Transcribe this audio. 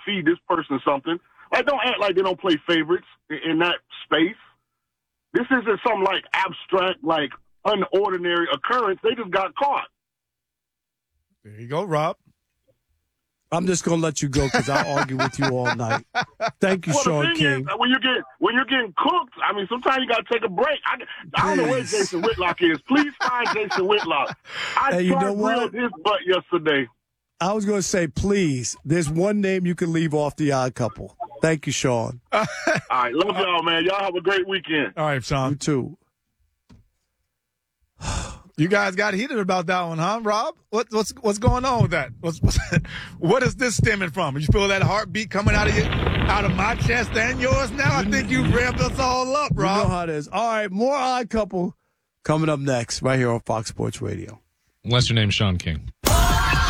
feed this person something. Like, don't act like they don't play favorites in that space. This isn't some, like, abstract, like, unordinary occurrence. They just got caught. There you go, Rob. I'm just going to let you go because I'll argue with you all night. Thank you, Sean King. Is, when you're getting cooked, I mean, sometimes you got to take a break. I don't know where Jason Whitlock is. Please find Jason Whitlock. I tried grilled his butt yesterday. I was going to say, please, there's one name you can leave off the Odd Couple. Thank you, Sean. All right, love y'all, man. Y'all have a great weekend. All right, Sean. You too. You guys got heated about that one, huh, Rob? What's going on with that? What is this stemming from? You feel that heartbeat coming out of my chest and yours now? I think you've revved us all up, Rob. You know how it is. All right, more Odd Couple coming up next right here on Fox Sports Radio. Unless your name's Sean King.